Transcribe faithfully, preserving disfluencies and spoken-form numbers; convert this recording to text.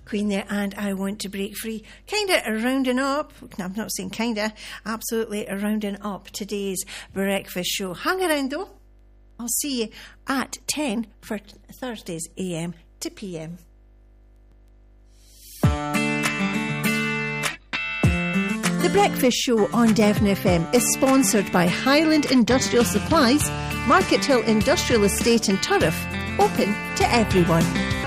Queen there, and I Want to Break Free. Kinda rounding up, no, I'm not saying kinda, absolutely rounding up today's breakfast show. Hang around though. I'll see you at ten for Thursdays A M to P M. The Breakfast Show on Devon F M is sponsored by Highland Industrial Supplies, Market Hill Industrial Estate in Turriff, open to everyone.